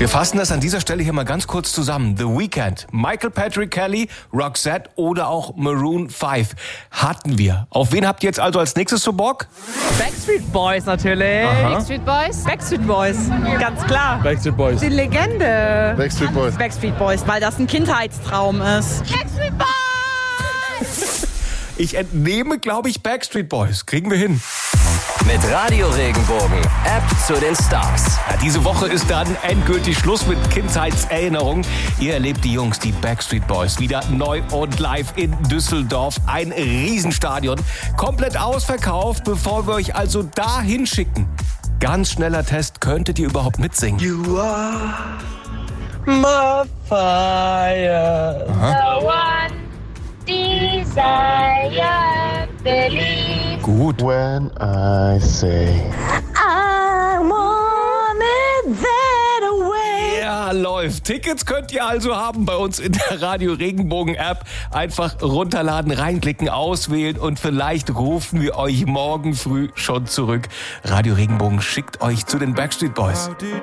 Wir fassen das an dieser Stelle hier mal ganz kurz zusammen. The Weeknd, Michael Patrick Kelly, Roxette oder auch Maroon 5 hatten wir. Auf wen habt ihr jetzt also als nächstes so Bock? Backstreet Boys natürlich. Backstreet Boys? Backstreet Boys, ganz klar. Backstreet Boys. Die Legende. Backstreet Boys. Backstreet Boys, weil das ein Kindheitstraum ist. Backstreet Boys! Ich entnehme, glaube ich, Backstreet Boys. Kriegen wir hin. Mit Radio Regenbogen, App zu den Stars. Ja, diese Woche ist dann endgültig Schluss mit Kindheitserinnerungen. Ihr erlebt die Jungs, die Backstreet Boys, wieder neu und live in Düsseldorf. Ein Riesenstadion, komplett ausverkauft, bevor wir euch also dahin schicken. Ganz schneller Test, könntet ihr überhaupt mitsingen? You are my fire. The one desire, believe. Gut. When I say I want it that way. Ja, läuft. Tickets könnt ihr also haben bei uns in der Radio Regenbogen App. Einfach runterladen, reinklicken, auswählen und vielleicht rufen wir euch morgen früh schon zurück. Radio Regenbogen schickt euch zu den Backstreet Boys. How did